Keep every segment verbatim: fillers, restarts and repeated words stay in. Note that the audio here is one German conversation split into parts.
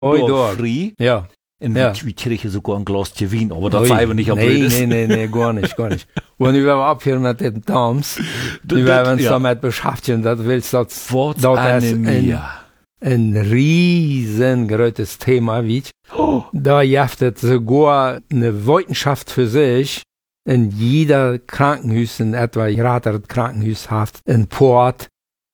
Oi, door door. free. Ja. En Ja. wir kriegen sogar ein Glasje Wein, aber das Ui. sei wir nicht am Nee, blödes. nee, nee, nee, gar nicht, gar nicht. Und nu werden wir abhören mit den Toms. Du- Nu du- werden wir uns ja. damit beschäftigen, das willst du, das, Wat das eine ist ein, Meer. ein riesengroßes Thema, wie Oh. Da gibt es sogar eine Wissenschaft für sich. In jeder Krankenhaus, in etwa jeder Krankenhaus hat ein Port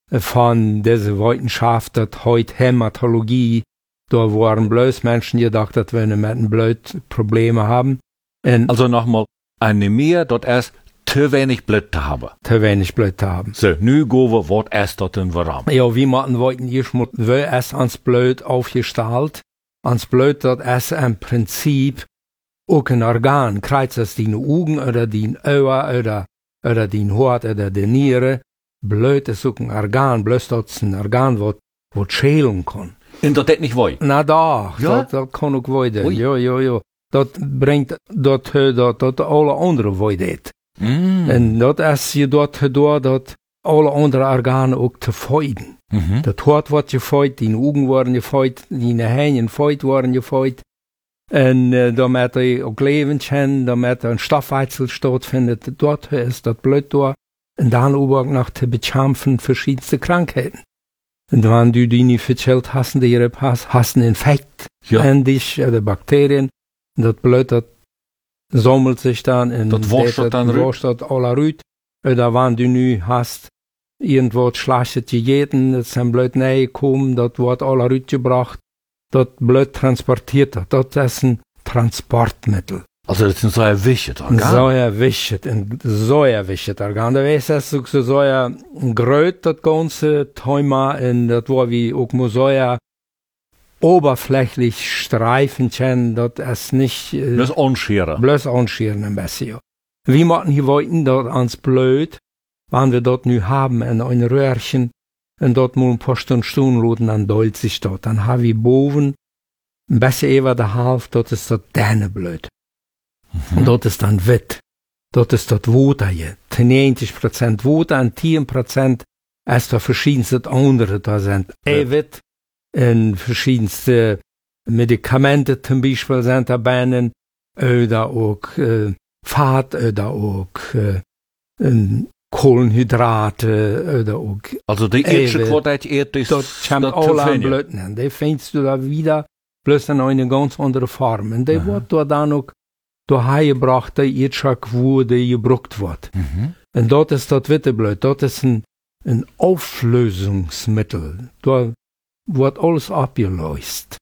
von dieser Wissenschaft, das heute Hämatologie, da waren bloß Menschen gedacht, dass wir mit einem Blut Probleme haben. Und Also nochmal, eine Meer, dort erst te wenig Blut zu haben. zu wenig Blut haben. So, nu gehen wir, was erst dort in warum. Ja, wie man wollten, hier schmutten wir erst ans Blut aufgestellt. Ans Blut, das ist im Prinzip auch ein Organ. Kreuz es die Augen oder die Augen oder, oder die Haut oder die Niere. Blut ist auch ein Organ. Bloß das ist ein Organ, was, was schälen kann. Und das det nicht wei. Na doch, Ja? dat, dat kan ook worden. Oei. Ja, ja, ja. Dat brengt dat, dat, dat alle andere worden. Mm. En dat is je dat gedaan dat alle andere organen ook te feiten. Mhm. Dat hart wordt gefeit, die ogen worden gefeit, die handen feit worden gefeit. En uh, damit er ook leven kan, damit er een stofwechsel stattfindet, dort ist das Blut da. Und dann auch noch zu bekämpfen verschiedenste Krankheiten. Und wenn du die nicht verchillt hast, die hast, hast einen Infekt Ja. an dich oder Bakterien. Und das Blut, das sammelt sich dann in Dat wascht dat dann wascht das alle rüt. Oder wenn du nu hast, irgendwo schlechtes gegeten, das ist ein Blut näher gekommen, das wird alle rüt gebracht, das Blut transportiert das. Das ist ein Transportmittel. Also das sind so ein Wichtet, Ein sehr wichtig, ein sehr wichtig Organ. Da weiß es so sehr gröt, das ganze Thema, und das war wie auch mal sehr oberflächlich streifen können, das ist nicht, äh, Das ist unschere. bloß anscheren ein bisschen. Ja. Wie machen hier wollten dort ans Blut, wenn wir dort nu haben, in ein Röhrchen, und dort mal ein paar Stunden Stunden roten, dann dollt sich dort. Dann haben wir boven, ein bisschen über der Hälfte, dort ist das Däneblut. Und dort ist dann wit. Dort ist das Water hier. neunzig Prozent Water und zehn Prozent ist da verschiedenste andere da sind. Ja. Wit und verschiedenste Medikamente zum Beispiel sind dabei, oder auch äh, Fett, oder auch äh, ähm, Kohlenhydrate, oder auch Also die Ey, eerste we- kwart eert is dat komt dat alle aan te Blut. En die findest du da wieder, bloß in eine ganz andere Form. Und die Aha. wird da dann auch dahergebracht, die Irrschak, wo die gebraucht wird. Mhm. Und dort ist das Witteblut, dort ist ein, ein Auflösungsmittel. Da wird alles abgelöst.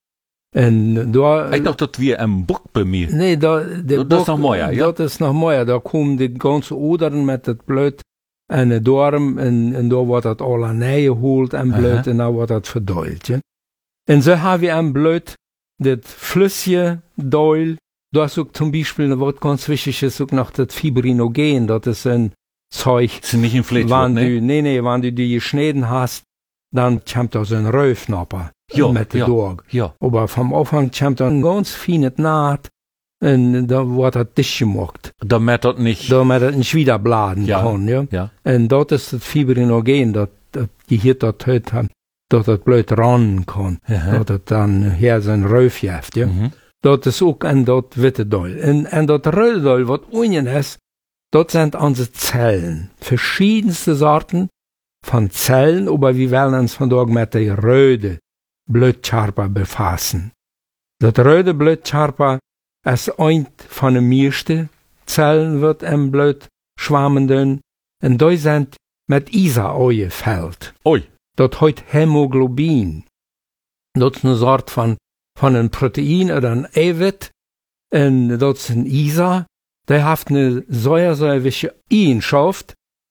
Und da, Ik dacht dat weer een boek bij mij. nee, da, der Dat is Bock- nog mooier, ja? Dat is nog mooier. Da kommen die ganze Oderen mit das Blut en de darm, en, en daar wordt dat alle neergehoeld en Blut, Aha. en dan wordt dat verdoold. Ja? En zo hebben we aan Blut, dat Flüsschen, Deul, da ist auch zum Beispiel, was ganz wichtig ist, auch noch das Fibrinogen, das ist ein Zeug, Het is niet in vlees, wenn ne? du, nee, nee, wenn du die geschnitten hast, dann kommt da so ein Röfnapper Ja, mit der ja. Dorg. Ja. Aber vom Anfang kommt da ein ganz feines Naht, und da wird das dicht gemacht, Damit dat niet. damit das nicht wieder bladen Ja. kann, ja. Ja. Und dort ist das Fibrinogen, das, das Gehirn dort heute hat, dass das Blut ran kann, Ja. dass das dann her so ein Röf jeft, ja. Mhm. Dat is ook en dat witte Doll. En, en dat rode Doll, wat unten ist, dat sind unsere Zellen. Verschiedenste Sorten von Zellen, aber wir wollen uns von dort mit der röde Blutkörper befassen. Das röde Blutkörper ist ein von den meisten Zellen, wird im Blut schwammenden, und die sind mit Isa angefüllt. Oi. Dat heet Hämoglobin. Dat is een soort van, van een proteïn oder een eiwit. En dat is een Isa. Die heeft een zeer, zeer wichtige Eigenschaft.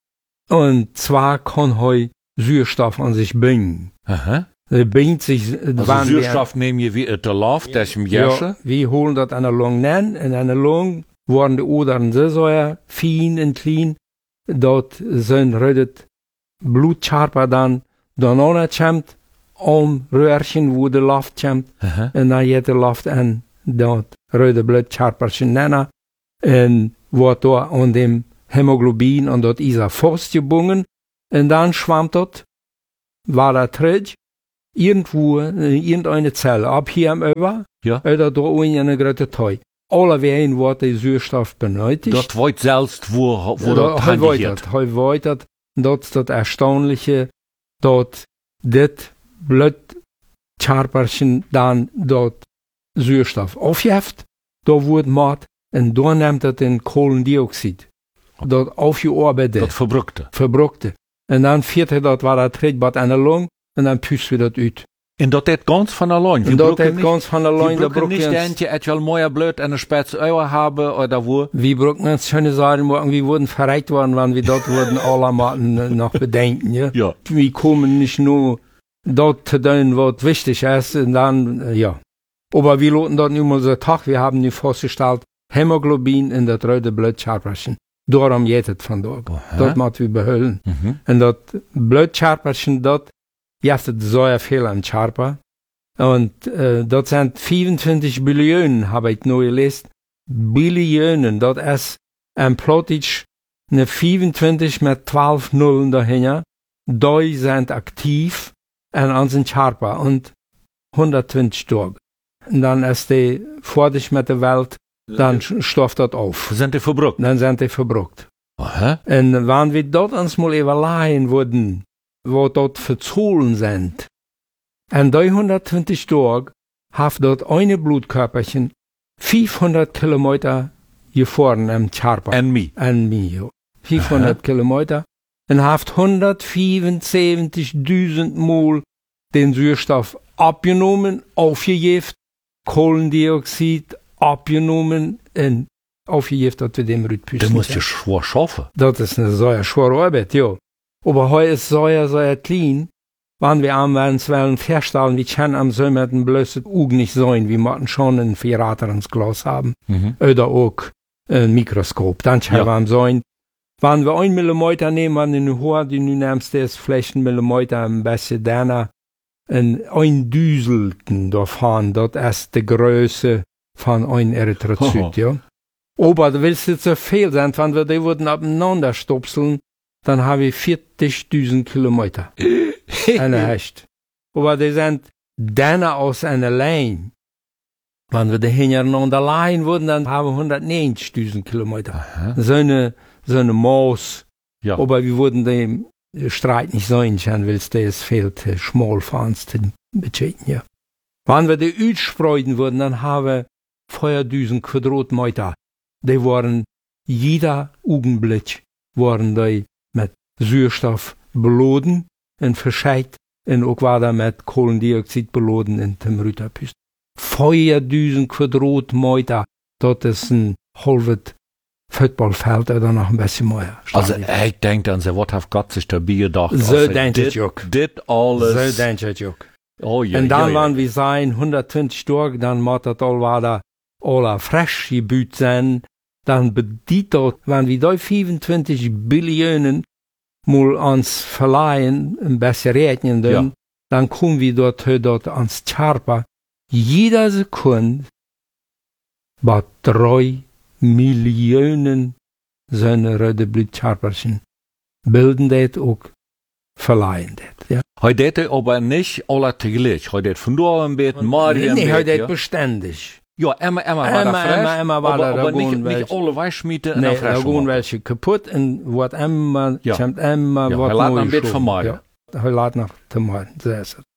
Und zwar kann hij Sauerstoff an sich binden. Aha. Er bindt sich, Also wann wir- zuurstof neem je weer uit de laf, dat is hem ja, jersen. wir holen das an der Lunge an. In einer Lunge worden die Odern so sehr fein und klein. Dort sind redet Blutkörper dann danach kommt, om Röhrchen, wo die Luft kommt. Aha. En dan je de Luft an dat rode Blutkörperchen nennen. En wordt daar aan dem Hämoglobin und dort ist er festgebunden. Und dann schwammt dort, war er terug. irgendwo, in irgendeine Zelle, ab hier am Über, Ja. oder da in eine große Teil. Alle Wehen, wo die Sauerstoff benötigt. Dort wordt selbst, wo, wo Ja, dort hij weet tangiert. dat, hij weet dat. Dat is dat erstaunliche, dat dit Blutcharperchen dan dat zuurstof afgeeft, daar wordt maat en dan neemt dat in koolendioxide. Dat afgearbeitet, Dat verbrukte. verbrukte. En dan viert hij dat waar het ritbad aan de long en dan puust we dat uit. En dat deed ganz van allein. En dat heeft ganz van de We lijn, dat brauchen broek nicht eentje et wel mooier Blut en een spets Eier haben oder wo. wie broeken uns schöne Sachen machen, wir wurden verreicht worden, wenn wir dort wurden alle Maten noch bedenken, ja. Ja. Wir kommen nicht nur dort zu tun, was wichtig ist, und dann, äh, ja. Aber wir loten dort nur mal so Tag, wir haben nu festgestellt, Hämoglobin in das rote Blutscherperchen. Darum geht es von dort. Das müssen wir behalten. Mhm. Und das Blutscherperchen, das gibt es sehr viel an Scherper. Und äh, das sind vierundzwanzig Billionen, habe ich neu gelesen. Billionen, das ist ein Plottage, eine vierundzwanzig mit zwölf Nullen dahinter. Die sind aktiv an unseren Scherper und hundertzwanzig Tage. Und dann ist die fertig mit der Welt, dann stofft das auf. Sind die verbrukt? Dann sind die verbrukt. Aha. Und wenn wir dort uns mal überlegen würden, wo dort für Zahlen sind, an dreihundertzwanzig Tagen hat dort eine Blutkörperchen fünfhundert Kilometer gefahren am Scherper. En me. An mir. fünfhundert Kilometer. Und hat hundertvierundsiebzigtausend Mal den Sauerstoff abgenommen, aufgegeben, Kohlendioxid abgenommen und aufgegeben, dass wir dem Rhythmus. Du musst ja schwer schaffen. Das ist eine sehr schwere Arbeit, ja. Aber heute ist sehr, sehr klein. Wenn wir am uns wollen feststellen, wir können am Sommer den blößen Augen nicht sehen, wir müssen schon ein Vierrater ins Glas haben. Mhm. Oder auch ein Mikroskop. Dann können Ja. wir am sehen. Wenn wir ein Millimeter nehmen, wenn du nu hörst, du nimmst das vielleicht ein Millimeter ein bisschen dann ein, ein Düselten davon, das ist die Größe von ein Erythrozyt, ja. Aber du willst jetzt so viel sein, wenn wir die würden abeinander stopseln, dann habe ich vierzigtausend Kilometer. Eine Hecht. Aber die sind dann aus einer Lane. Wenn wir die hintereinander leihen würden, dann haben wir hundertneunzigtausend Kilometer. Aha. So eine, so eine Maus. Ja. Aber wir würden den Streit nicht sein, weil es das fehlt, schmal fahren zu beschädigen, ja. Wenn wir die ausspreiten würden, dann haben wir viertausend Quadratmeter. Die waren, jeder Augenblick, waren die mit Sauerstoff beladen und verscheit und auch war da mit Kohlendioxid beladen in dem Rüterpüst. viertausend Quadratmeter, das ist ein halbes Footballfeld oder noch ein bisschen mehr. Also, ich denke an so, was hat Gott sich dabei gedacht? So Also, denke ich dit- auch. Dit alles. So denke ich auch. Oh ja, Und dann, ja, ja. wenn wir sein hundertzwanzig Tage, dann muss das all wieder alle frisch gebüht sein. Dann bedient das, wenn wir da fünfundzwanzig Billionen mal uns verleihen, ein bisschen rechnen, Ja. dann kommen wir dort, dort ans Scherper. Jeder Sekunde bei drei Millionen seine rote Blutscherperchen bilden das auch verleihen das, ja. Heute deed aber nicht alle tegelijk. Heute deed vandaag een beetje, morgen een Nee, heute beetje. das beständig. Ja, Emma, Emma war Emma, da frisch. Emma, Emma war aber, da, da aber gehen nicht, nicht welche. alle Weichschmieden en Nee, dan da frisch gehen machen. welche kaputt und wat immer, Ja. kommt immer Ja, wat hij laat Neues een beetje schon. vermeiden. Ja, hij laat nog vermeiden, so ist es.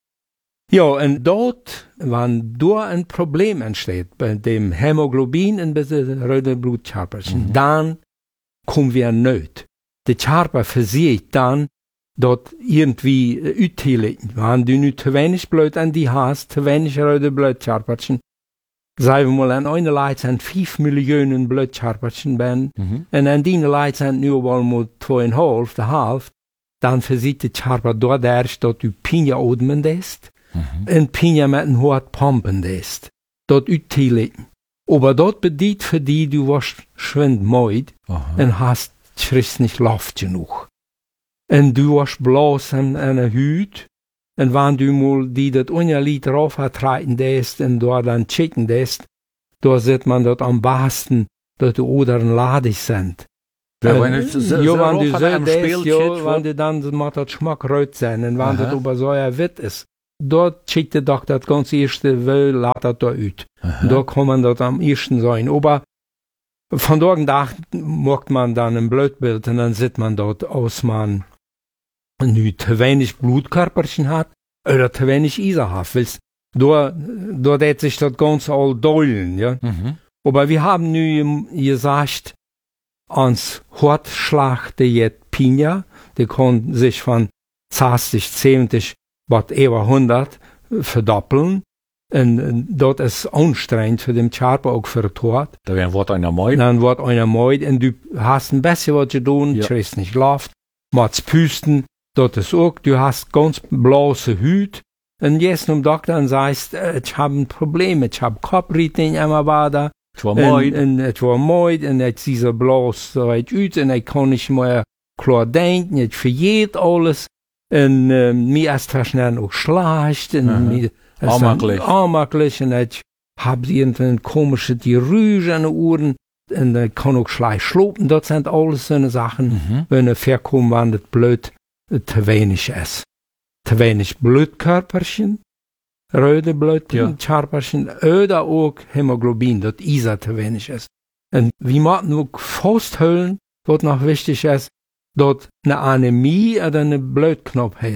Ja, und dort, wenn da ein Problem entsteht, bei dem Hämoglobin und bei den roten Blutkörperchen, Mhm. dann kommen wir nicht. Der Körper versiegt dann, dort irgendwie äh, utteilen. Wenn du nicht zu wenig Blut an die hast, zu wenig rote Blutkörperchen, sagen wir mal, an einer Leute sind fünf Millionen Blutkörperchen ben, Mhm. und an die Leute sind nur mal zweieinhalb, der Hälfte, dann versiegt der Körper dort erst, dass du Pinja atmen lässt, Mhm. und Pinja mit einem Hort pumpen lässt. Dort utteilen. Aber dort bedient für die, du warst schwind meid, Aha. und hast, kriegst nicht Luft genug. Und du warst bloß an einer Hüt, und wenn du mal die das Ungerlied rauftreten lässt, und dort dann checken lässt, da sieht man dort am besten, dass die Odern ladig sind. Ja, Äh, wenn es so- so ja, wenn rauf du an so einem lässt, Spielchen ja, wird- wenn du dann macht das Schmack rot sein, und wenn Aha. das aber so ein Witt ist, dort schickt der Doktor das ganze erste Well, lädt das da ut. Da kann man das am ersten sein. Aber von dort nach macht man dann ein Blutbild und dann sieht man dort, aus man nu zu wenig Blutkörperchen hat oder zu wenig Eisen hat. Weil da, da wird sich das Ganze all deulen, ja. Mhm. Aber wir haben nu gesagt, ans Hortschlag der jet Pinja, der kann sich von zwanzig, zwanzig, was über hundert verdoppeln. Und dat is anstrengend für den Charper, auch für den Tod. Da werden Wort einer Meut. Dann wird einer Meut und du hast ein bisschen was getan, Ja. du hast nicht geschlafen, machst Püsten, dat ist auch, du hast ganz blaue Hüt. Und jetzt zum Doktor und sagst, äh, ich habe ein Problem, ich habe Kopfritin immer weiter. Ich war Meut. Und es war Meut und jetzt dieser blaus so weit ut und ich kann nicht mehr klar denken, ich vergeht alles. Und äh, mir ist verschnell auch schlecht und Mhm. mir Armaklich. Armaklich und ich hab irgendein komische die Rüge an den Ohren und ich kann auch schlecht schlupen. Das sind alles so eine Sachen, Mhm. wenn er verkommt, wann das Blut äh, zu wenig ist. Zu wenig Blutkörperchen, rote Blutkörperchen, oder auch Hämoglobin, das Isa zu wenig ist. Und wie man auch festhalten, was noch wichtig ist, dass eine Anämie oder eine Blutknappheit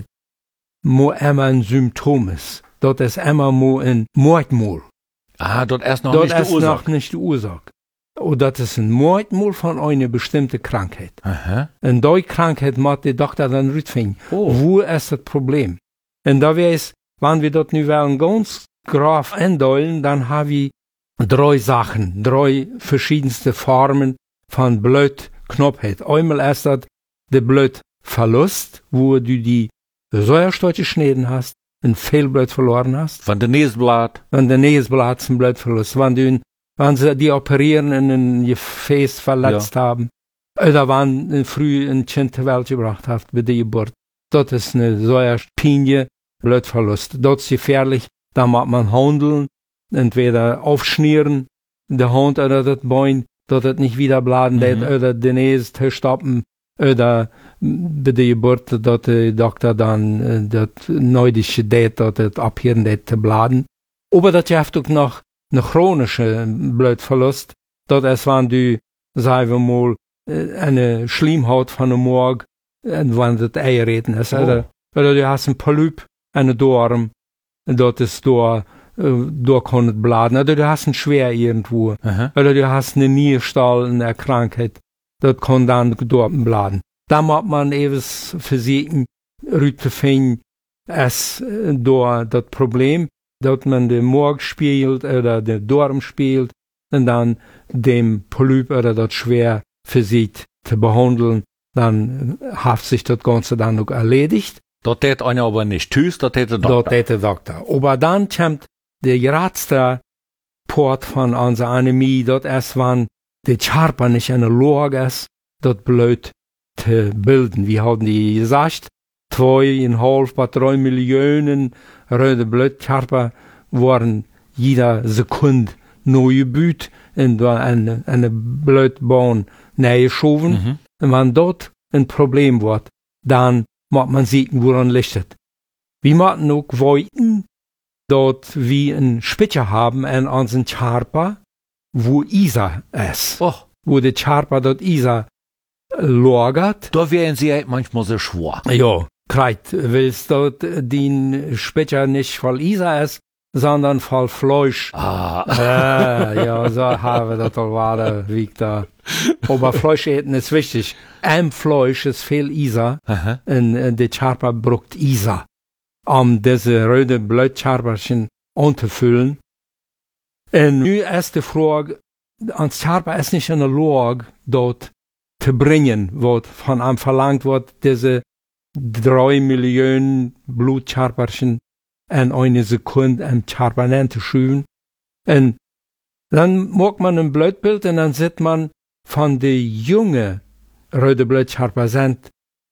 mo immer ein Symptom ist. Das ist immer mo ein Mordmol. Ah, dort erst noch Das nicht die ist Ursache. noch nicht die Ursache. Und das ist ein Mordmol von einer bestimmten Krankheit. Aha. Und die Krankheit macht der Doktor dann rausfinden. Oh. Wo ist das Problem? Und da weiß, wenn wir das nu wollen ganz graf eindeulen, dann haben wir drei Sachen, drei verschiedenste Formen von Blutknappheit. Einmal ist das der Blutverlust, wo du die Säuerstoffe geschnitten hast, und viel Blut verloren hast. Von der Näsblatt. Wenn der Näsblatt zum Blutverlust, wenn du, wenn sie die operieren und ein Gefäß verletzt haben, oder wenn früh ein Kind zur Welt gebracht hat bei der Geburt. Das ist eine Säuerspinie, Blutverlust. Das ist gefährlich, da muss man handeln, entweder aufschnieren, der Hand oder das Bein, dass es nicht wieder bladen lässt, Mhm. oder den Näs zu stoppen, oder bei der Geburt, dass der Doktor dann äh, das neudische Date, dass das abhören lässt zu bladen. Aber das gibt auch noch eine chronische Blutverlust, das ist, wenn du, sagen wir mal, äh, eine Schleimhaut von dem Morgen, äh, wenn das Eierreden ist, Oh. oder, oder du hast ein Polyp, eine Dorm, dort ist da, äh, da kann es bladen, oder du hast ein Schwer irgendwo, Aha. oder du hast eine Nierstall, eine Krankheit, das kann dann dort bladen. Da muss man eben versuchen, rauszufinden, es äh, da das Problem, dass man den Morg spielt oder den Dorm spielt und dann dem Polyp oder das Schwer versucht zu behandeln, dann äh, hat sich das Ganze dann auch erledigt. Dort tät einer aber nicht. Tschüss, dort tät der Dort Doktor. ist der Doktor. Aber dann kommt der geradste Port von unserer Anämie, dort erst wann der Charper nicht eine Lage ist, dort blöd zu bilden. Wir haben die gesagt, zweieinhalb bis drei Millionen rote Blutcharper waren jeder Sekunde neu gebüht und da eine, eine Blutbahn näher geschoben. Mhm. Und wenn dort ein Problem wird, dann muss man sehen, woran liegt es. Wir müssen auch wollten, dort wie ein Spitzer haben an unseren Charper, wo Isa ist. Och, Wo der Charper dort Isa lagert. da wären sie ja manchmal so schwach. Ja, kreit, willst dort den Spitzer nicht voll Isa ist, sondern voll Fleisch. Ah, äh, ja, so haben wir das all wie da. Aber Fleisch eten ist wichtig. Am Fleisch ist viel Isa. aha. Und äh, der Charper braucht Isa, um diese rote Blutcharperchen anzufüllen. Und nu ist die Frage, ans Charper ist nicht in der Lage, dort zu bringen, was von ihm verlangt wird, diese drei Millionen Blutcharperchen in eine Sekunde am Charper zu schieben. Und dann macht man ein Blutbild und dann sieht man, von den jungen rote Blutcharper sind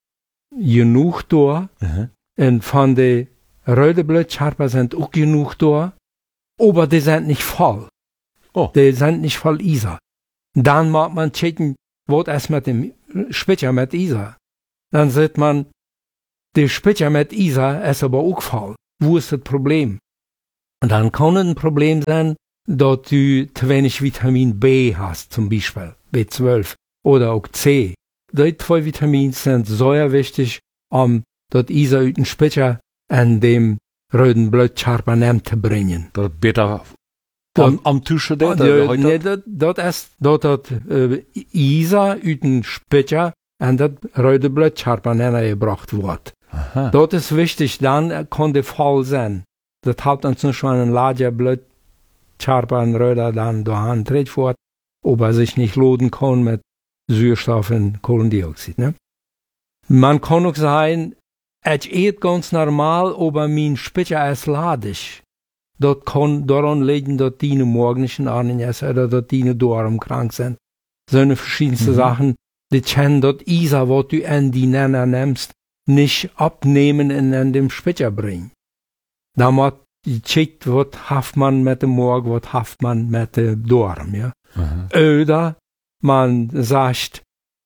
genug da, Aha. und von den roten Blutcharper sind auch genug da, aber die sind nicht voll. Oh. Die sind nicht voll Isa. Dann mag man checken, was ist mit dem Spitzer mit Isa. Dann sieht man, der Spitzer mit Isa ist aber auch voll. wo ist das Problem? Und dann kann ein Problem sein, dass du zu wenig Vitamin B hast, zum Beispiel B zwölf oder auch C. Die zwei Vitamine sind sehr wichtig, um das Isa uit den Spitzer an dem roten Blutkörper zu bringen. Das besser am, am Tische da? Ja, nee, das, das ist, dass das äh, Isa uit den Spitzer an das rote Blutkörper gebracht wird. Aha. Das ist wichtig, dann kann der Fall sein. Das hat uns schon ein larger Blutkörper, ein roter, dann dahin tritt wird, ob er sich nicht laden kann mit Sauerstoff und Kohlendioxid. Ne? Man kann auch sagen, es ist ganz normal, aber mein Spitzer ist ladig. Das kann daran liegen, dass die morgendlichen Arnen ist oder dass die Darm krank sind. So eine verschiedenste mhm. Sachen, die können das Isa, was du an die Nenner nimmst, nicht abnehmen und an dem Spitzer bringen. Da muss die checkt, was haft man mit dem Morgen, was haft man mit dem Darm, ja. Mhm. Oder man sagt,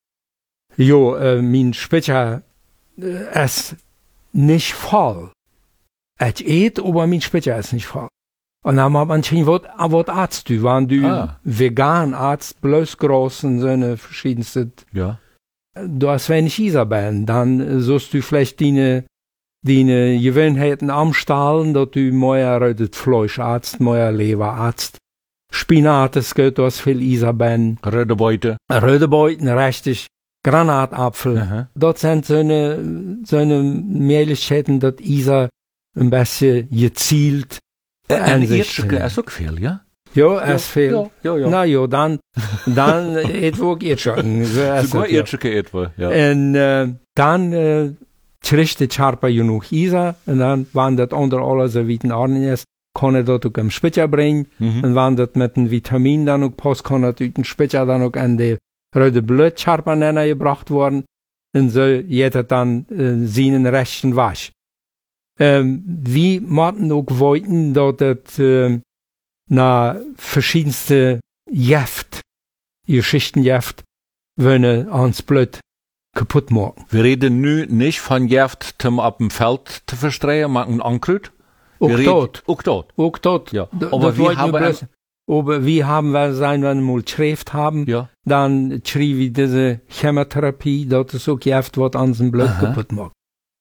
jo, äh, mein Spitzer äh, ist nicht voll. Es geht, aber mein Spitzer ist nicht voll. Und dann hat man schon, was, was Arzt du, wenn du ah. vegan Arzt, bloß groß und so eine verschiedenste, ja. Du hast wenig Isabellen, dann sollst du vielleicht deine, deine Gewohnheiten amstahlen, dass du mehr rotes Fleischarzt, mehr Leberarzt, Spinat, es geht, du hast viel Isabellen. Rödebeute. Rödebeuten, richtig. Granatapfel. Aha. Das sind so eine, so eine Möglichkeiten, dass Isa ein bisschen gezielt äh, an sich ist auch viel, ja? Ja, es ja, viel. Ja, ja, ja. Na ja, dann, dann etwa Erdschöcken. Sogar Erdschöcke etwa, ja. Und äh, dann äh, kriegt der Charpa genug Isa, und dann, wenn das unter alles so wie in Ordnung ist, kann er das auch im Spitzer bringen. Mhm. Und wenn das mit dem Vitamin dann auch passt, kann er durch den Spitzer dann auch an die rote Blutkörper gebracht worden. Und so geht er dann äh, seinen rechten Wasch. Ähm, wir möchten auch wollten, dass das äh, na verschiedenste Jeft, Geschichtenjeft, wollen ans Blut kaputt machen. Wir reden nu nicht von Jeft, zum ab dem Feld zu verstreuen, machen Ankrut. Auch dort. Auch dort. Auch dort. Ja. D aber wir haben, bloß, aber wir haben, wenn wir mal geschrieben haben, ja. dann schrieb wir diese Chemotherapie, das ist auch Jeft, was ans Blut Aha. kaputt macht.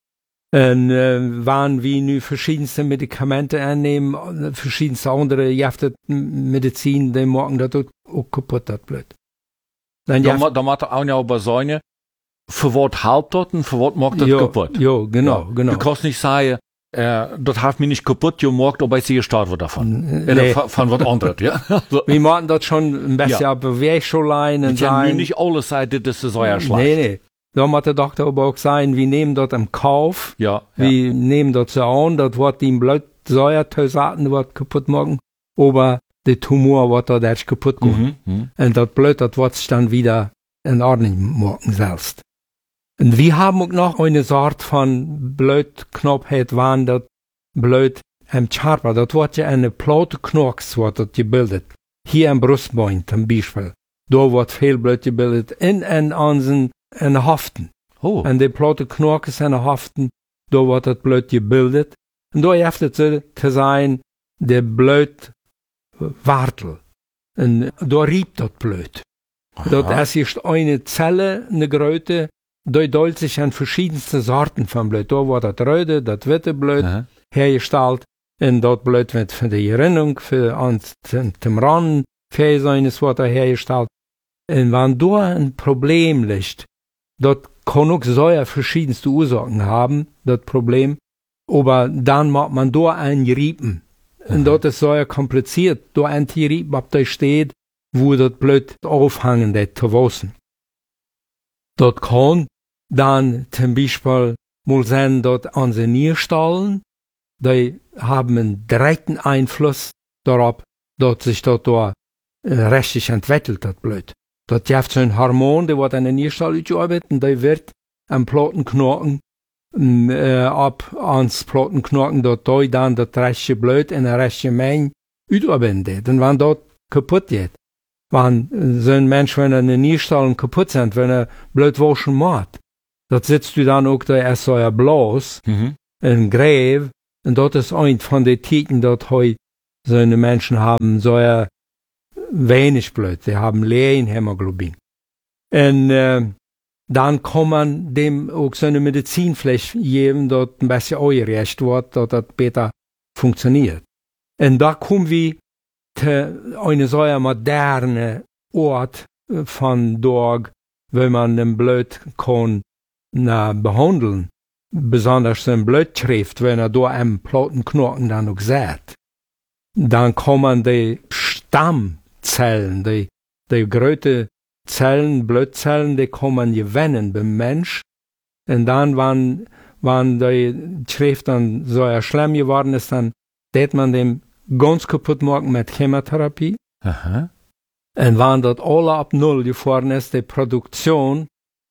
Und äh, wenn wir nu verschiedenste Medikamente einnehmen, verschiedenste andere Jefte Medizin, die machen das auch kaputt, das Blut. Dann da, da macht er auch noch aber sagen, für was halt das und für was macht das jo, kaputt? Ja, genau, ja. genau. Du kannst nicht sagen, äh, das hat mich nicht kaputt gemacht, aber ich sehe gestorben wird davon. Nee. Oder von, von was anderes, ja. Also, wir machen das schon ein bisschen ja. Bewegungslein und sagen. nicht alles sagen, das ist so ja schlecht. Nee, nee. Da muss der Doktor aber auch sagen, wir nehmen das im Kauf, ja, wir ja. nehmen das so an, das wird die Blutsäuretösaten wird kaputt machen, aber der Tumor wird da nicht kaputt machen. Mhm, mhm. Und das Blut, das wird sich dann wieder in Ordnung machen selbst. Und wir haben auch noch eine Sorte von Blutknopfheit, wann das Blut im Körper, das wird ja eine Platenknox, wird das gebildet. Hier am Brustbein zum Beispiel. Da wird viel Blut gebildet in, in unseren in Haften. Oh. Und die Platenknochen in Haften, da wird das Blut gebildet. Und da hilft es zu sein, der Blutwartel. Und da riebt das Blut. Das ist eine Zelle, eine Gröte, da duldet sich an verschiedenste Sorten von Blut. Da wird das rote, das witte Blut Aha. hergestellt. Und das Blut wird für die Gerinnung, für uns zum Rannen, für seines wird hergestellt. Und wenn da ein Problem liegt, das kann auch so verschiedenste Ursachen haben, das Problem, aber dann macht man da ein Riepen. Und das ist so kompliziert, da ein Riepen, ob da steht, wo das Blut aufhängen, das zu wissen. Das kann dann zum Beispiel mal sein, dass unsere Nierstollen, die haben einen direkten Einfluss darauf, dass sich das da richtig entwickelt, das Blut. Das gibt so ein Hormon, der wird an der Nierstall ausgearbeitet und der wird am Plattenknochen, äh, ab ans Plattenknochen, dort da dann das rechte Blut in der rechten Menge ausarbeitet. Und wenn das kaputt geht, wenn so ein Mensch, wenn er eine Nierstall kaputt sind, wenn er Blut waschen macht, das sitzt du dann auch da erst so ja bloß, mhm. in Gräb, Und das ist ein von den Tiken, dort heu so eine Menschen haben so ja wenig Blut, die haben leeren Hämoglobin. Und äh, dann kann man dem auch so eine Medizin vielleicht geben, dort ein bisschen eingereicht wird, dass das besser funktioniert. Und da kommen wir zu einer so moderne Ort von dort, wo man den Blut kann na, behandeln. Besonders den Blutschrift, wenn er da am Plattenknochen dann noch sieht. Dann kann man die Stammzellen, die, die große Zellen, Blutzellen, die kann man gewinnen beim Mensch. Und dann, wenn, wenn die Schrift dann so schlimm geworden ist, dann tät man dem ganz kaputt machen mit Chemotherapie. Aha. Und wenn das alle ab Null gefahren ist, die Produktion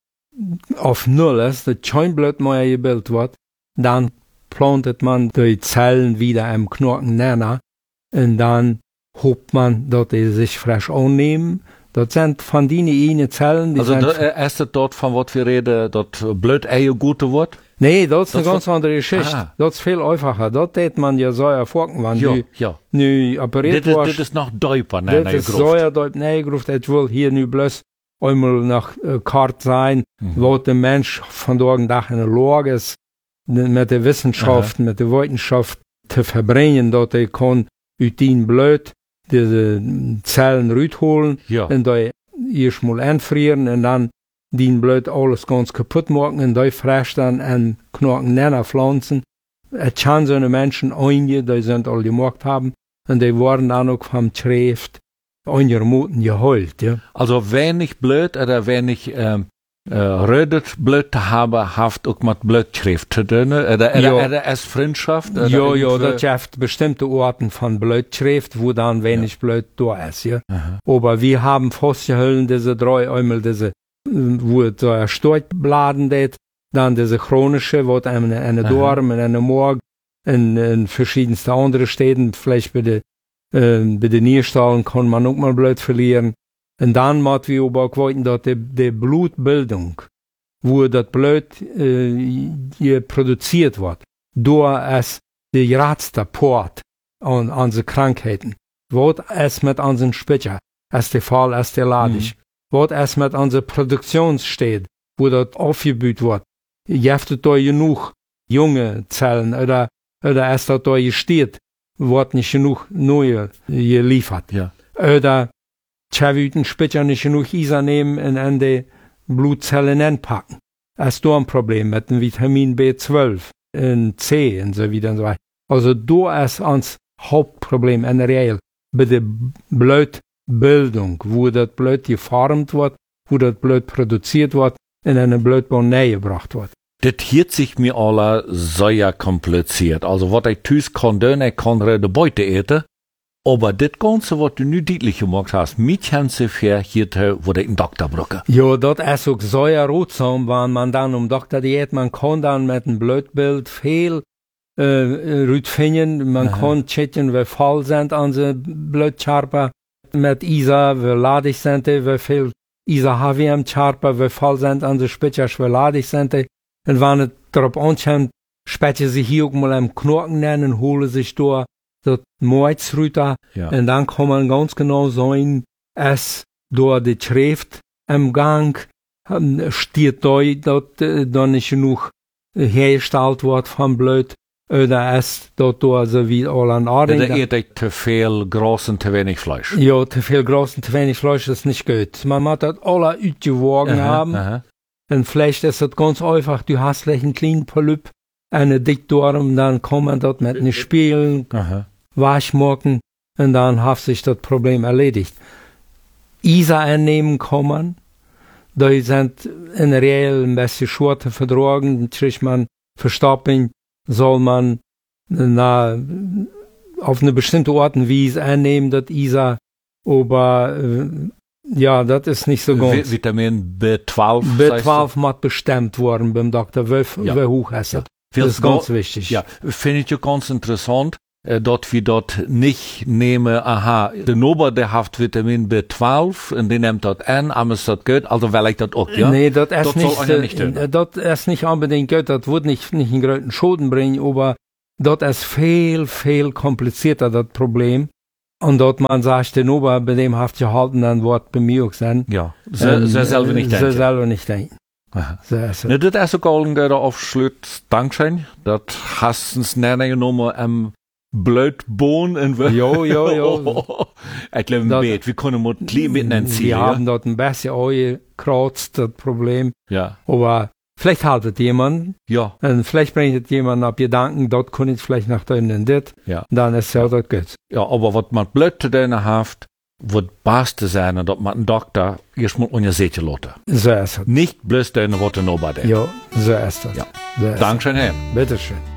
auf Null ist, das Scheinblut mal gebildet wird, dann plantet man die Zellen wieder im Knochen näher und dann hofft man, dass die sich frisch annehmen. Das sind von denen eine Zellen, die also sind... Also ist das dort, von was wir reden, das Blut eher gute wird? Nee, das ist das eine ganz andere Geschichte. Ah. Das ist viel einfacher. Das tät man ja so erfolgen, wenn ja, du ja. nu operiert wirst. Das ist noch Däuper, ne? Das ist so ja dort neigruft. Das will hier nu bloß einmal nach äh, Kart sein, mhm. wo der Mensch von morgen Tag in der Lage ist, mit der Wissenschaft, Aha. mit der Wissenschaft zu verbringen, dass er kann uit den Blut diese Zellen rausholen ja. und da erst mal einfrieren und dann den Blut alles ganz kaputt machen und da frisch dann an Knochen näher pflanzen. Es kann so eine Menschen einige, die sind all gemacht haben und die wurden dann auch vom Schrift einigermaßen geholt. Ja. Also wenn ich Blut oder wenn ich ähm, äh, rödet Blut habe, haft auch mit Blutschrift zu tun, oder, oder, ja. oder als Freundschaft? Oder ja, ja, das gibt bestimmte Orten von Blutschrift, wo dann wenig ja. Blut da ist. Ja. Aber wir haben festgehalten, diese drei, einmal diese wo so ein Storchbladen det, dann diese chronische, wo eine, eine Dorm und eine Morg in, in verschiedensten anderen Städten, vielleicht bei den äh, bei den Nierstallen kann man auch mal Blut verlieren. Und dann muss wir aber auch wissen, dass die, die Blutbildung, wo das Blut äh, produziert wird, durch es die geratste Port an unsere Krankheiten, wird es mit unseren Spitzer, als der Fall, als der Ladisch. Mhm. Was es mit unserer Produktion steht, wo das aufgebaut wird. Gibt da genug junge Zellen oder, oder es da steht, wird nicht genug neue geliefert. Ja. Oder Chaviten später nicht genug Isa nehmen und an die Blutzellen anpacken. Es ist da ein Problem mit dem Vitamin B zwölf und C und so wieder und so weiter. Also da ist uns Hauptproblem in der Regel bei der Blut Bildung, wo das Blut geformt wird, wo das Blut produziert wird, in eine Blutbahn gebracht wird. Das hielt sich mir alle sehr kompliziert. Also, was ich tüß kann, ich kann de Beute eten, aber das Ganze, was du nu deutlich gemacht hast, mit Hänse für hier, wo ich einen Doktor brauche. Ja, das ist auch sehr rotsam, wenn man dann um Doktor geht, man kann dann mit einem Blutbild viel äh, rütfinden, man Aha. kann checken, wie voll sind unsere Blutscharper, mit Isa, wie ladig sind die, wie viel Isa haben wir im Charper, wie voll sind unsere Spitzer, wie ladig sind die. Und wenn es darauf ankommt, später sich hier auch mal im Knochen nennen, holen sich da das Moizrüter. Ja. Und dann kann man ganz genau sehen, es durch die Schrift im Gang steht da, dass da nicht genug hergestellt wird vom Blut. Oder es dort so wie all an Orden. Oder eet ich zu viel Gras und zu wenig Fleisch? Ja, zu viel Gras und zu wenig Fleisch ist nicht gut. Man muss das alle ausgewogen haben. Aha. Und vielleicht ist das ganz einfach, du hast vielleicht einen kleinen Polyp, eine Dickdarm, dann kann man dort mit einem Spielen, wasch machen und dann hat sich das Problem erledigt. Isa einnehmen kann man, die sind in der Regel ein bisschen schwer zu vertragen, dann kriegt man Verstopfung, soll man na, auf eine bestimmte Art und Weise einnehmen, das Isa, aber äh, ja, das ist nicht so ganz. Vitamin B zwölf? B zwölf muss bestimmt worden beim Doktor, wie, ja. wie hoch ist das? Ja. Das ist ganz wichtig. Ja, finde ich ja ganz interessant, äh, dort wie dort nicht nehme, aha, der Nober, der hat Vitamin B zwölf und den nimmt dort an, aber ist das gut, also weil ich das auch, ja? Nee, das ist nicht, soll nicht äh, das ist nicht unbedingt gut, das wird nicht, nicht einen großen Schaden bringen, aber das ist viel, viel komplizierter, das Problem. Und dort man sagt, den Ober, bei dem haft gehalten, dann wird bei mir auch sein. Ja, ze, ähm, ze selber nicht denken. Ze selber nicht denken. Ne, das ist auch ein guter Aufschluss. Dankeschön. Das hast du uns nicht genommen am Blödbohn in Jo, jo, jo. Ich glaube, ein Bett. Wir können mal ein klein bisschen entziehen. Wir haben dort ein bisschen angekratzt, das Problem. Ja. Aber vielleicht haltet jemand. Ja. Und vielleicht bringt jemand auf Gedanken, dort kann ich vielleicht nach drinnen und das. Ja. Dann ist es ja dort gut. Ja, aber was man blöd zu denen hat, wird beste sein, dass man einen Doktor erstmal unter Seite lässt. So ist es. Nicht bloß denen, was er noch bei dem. Ja, so ist es. Ja. So ist Dankeschön, Herr. Bitteschön.